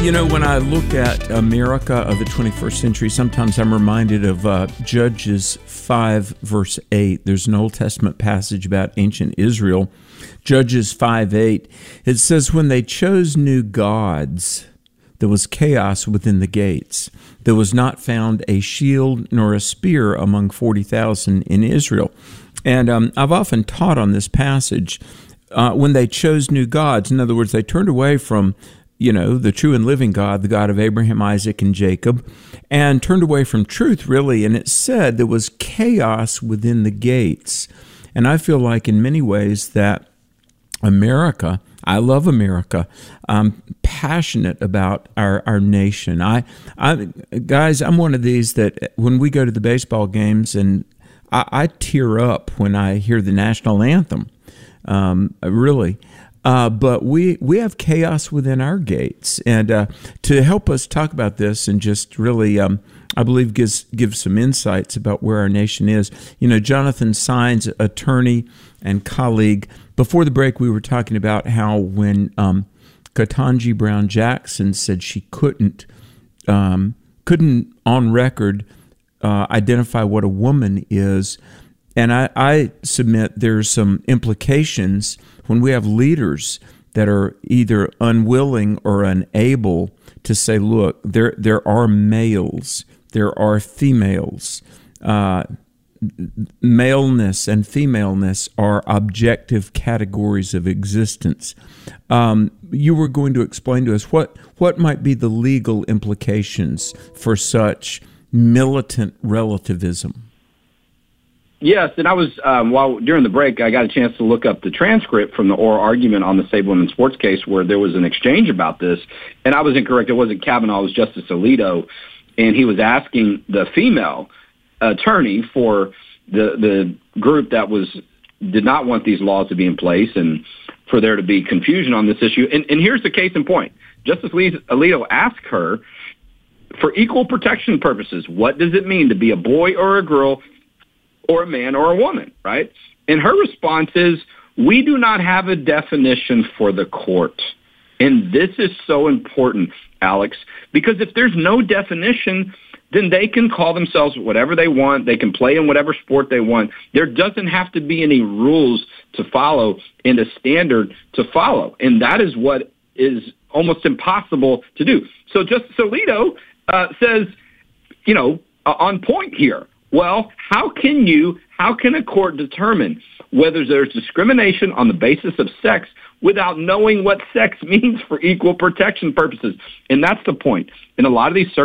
When I look at America of the 21st century, sometimes I'm reminded of Judges 5, verse 8. There's an Old Testament passage about ancient Israel. Judges 5:8. It says, when they chose new gods, there was chaos within the gates. There was not found a shield nor a spear among 40,000 in Israel. And I've often taught on this passage, when they chose new gods, in other words, they turned away from the true and living God, the God of Abraham, Isaac, and Jacob, and turned away from truth, really. And it said there was chaos within the gates. And I feel like in many ways that America, I love America. I'm passionate about our nation. Guys, I'm one of these that when we go to the baseball games, and I tear up when I hear the national anthem, really. But we have chaos within our gates. And to help us talk about this and just really, I believe, give some insights about where our nation is. Jonathan Saenz, attorney and colleague. Before the break, we were talking about how when Ketanji Brown Jackson said she couldn't on record identify what a woman is. And I submit there's some implications when we have leaders that are either unwilling or unable to say, look, there are males, there are females. Maleness and femaleness are objective categories of existence. You were going to explain to us what might be the legal implications for such militant relativism. Yes, and I was, during the break, I got a chance to look up the transcript from the oral argument on the Sableman Sports case where there was an exchange about this, and I was incorrect. It wasn't Kavanaugh, it was Justice Alito, and he was asking the female attorney for the group that did not want these laws to be in place and for there to be confusion on this issue. And here's the case in point. Justice Alito asked her, for equal protection purposes, what does it mean to be a boy or a girl or a man or a woman, right? And her response is, we do not have a definition for the court. And this is so important, Alex, because if there's no definition, then they can call themselves whatever they want. They can play in whatever sport they want. There doesn't have to be any rules to follow and a standard to follow. And that is what is almost impossible to do. So Justice Alito says, on point here. Well, how can a court determine whether there's discrimination on the basis of sex without knowing what sex means for equal protection purposes? And that's the point. In a lot of these